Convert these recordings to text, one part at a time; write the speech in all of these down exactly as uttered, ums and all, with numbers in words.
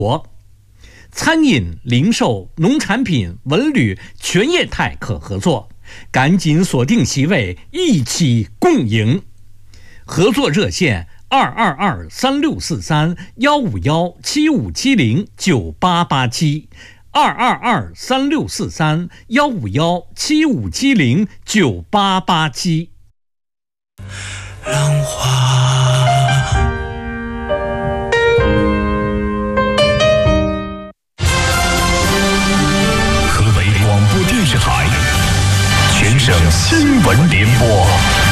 国。餐饮、零售、农产品、文旅全业态可合作，赶紧锁定席位，一起共赢。合作热线二二二三六四三幺五幺七五七零九八八七，二二二三六四三幺五幺七五七零九八八七。 浪花。电视台全省新闻联播。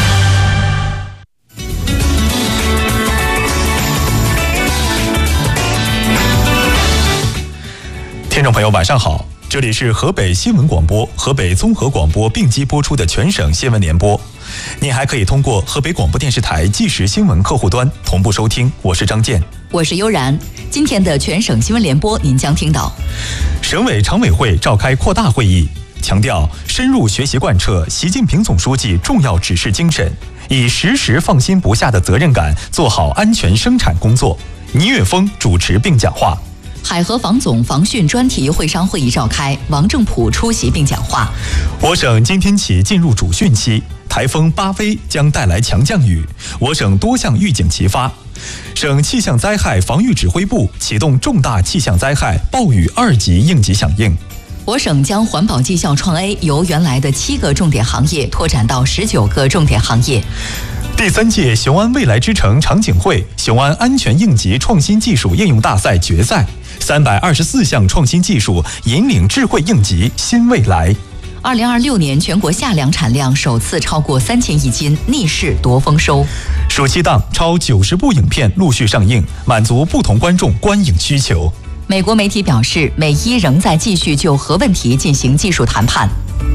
听众朋友晚上好，这里是河北新闻广播、河北综合广播并机播出的全省新闻联播。您还可以通过河北广播电视台即时新闻客户端同步收听。我是张健， 我是悠然。今天的全省新闻联播，您将听到： 省委常委会召开扩大会议，强调深入学习贯彻习近平总书记重要指示精神，以时时放心不下的责任感做好安全生产工作。倪岳峰主持并讲话。 海河防总防汛专题会商会议召开，王正普出席并讲话。 我省今天起进入主汛期，台风巴威将带来强降雨，我省多项预警齐发。省气象灾害防御指挥部启动重大气象灾害暴雨二级应急响应。 我省将环保绩效创 A 由原来的七个重点行业拓展到十九个重点行业。 第三届雄安未来之城场景会雄安安全应急创新技术应用大赛决赛，三百二十四项创新技术引领智慧应急新未来。 二零二六年全国夏粮产量首次超过三千亿斤，逆势夺丰收。 暑期档超九十部影片陆续上映，满足不同观众观影需求。 美国媒体表示，美伊仍在继续就核问题进行技术谈判。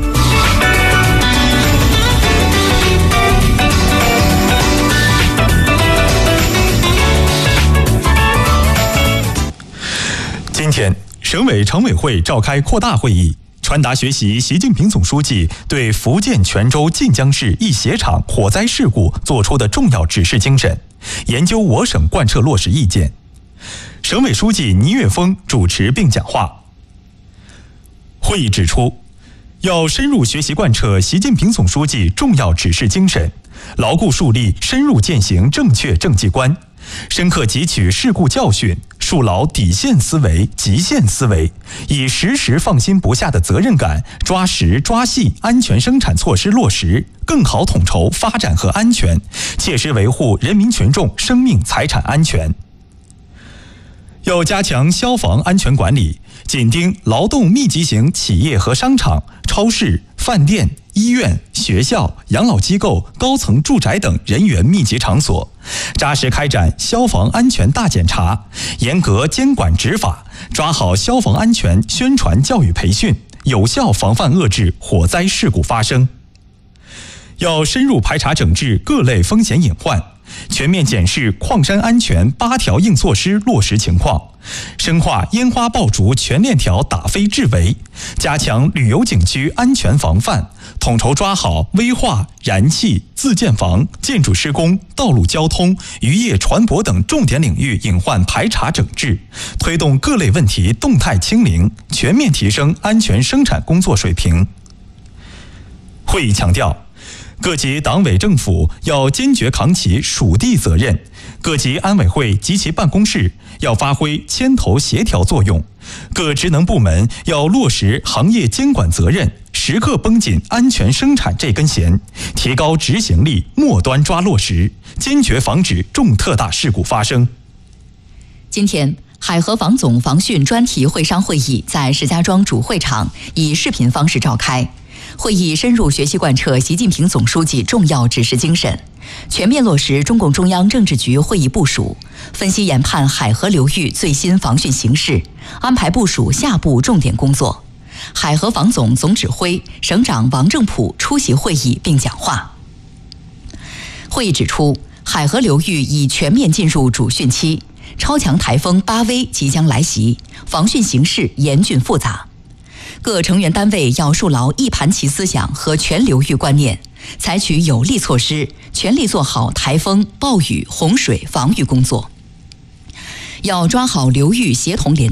今天，省委常委会召开扩大会议，传达学习习近平总书记对福建泉州晋江市一鞋厂火灾事故作出的重要指示精神，研究我省贯彻落实意见。省委书记倪岳峰主持并讲话。会议指出，要深入学习贯彻习近平总书记重要指示精神，牢固树立深入践行正确政绩观，深刻汲取事故教训，树牢底线思维、极限思维，以时时放心不下的责任感，抓实抓细安全生产措施落实，更好统筹发展和安全，切实维护人民群众生命财产安全。要加强消防安全管理，紧盯劳动密集型企业和商场、超市、饭店、医院、学校、养老机构、高层住宅等人员密集场所，扎实开展消防安全大检查，严格监管执法，抓好消防安全宣传教育培训，有效防范遏制火灾事故发生。要深入排查整治各类风险隐患，全面检视矿山安全八条硬措施落实情况，深化烟花爆竹全链条打非治围，加强旅游景区安全防范，统筹抓好危化、燃气、自建房、建筑施工、道路交通、渔业船舶等重点领域隐患排查整治，推动各类问题动态清零，全面提升安全生产工作水平。会议强调，各级党委政府要坚决扛起属地责任，各级安委会及其办公室要发挥牵头协调作用，各职能部门要落实行业监管责任，时刻绷紧安全生产这根弦，提高执行力，末端抓落实，坚决防止重特大事故发生。 今天，海河防总防汛专题会商会议在石家庄主会场以视频方式召开。会议深入学习贯彻习近平总书记重要指示精神，全面落实中共中央政治局会议部署，分析研判海河流域最新防汛形势，安排部署下步重点工作。海河防总总指挥省长王正普出席会议并讲话。会议指出，海河流域已全面进入主汛期，超强台风巴威即将来袭，防汛形势严峻复杂。各成员单位要树牢一盘棋思想和全流域观念，采取有力措施，全力做好台风、暴雨、洪水防御工作。 要抓好流域协同联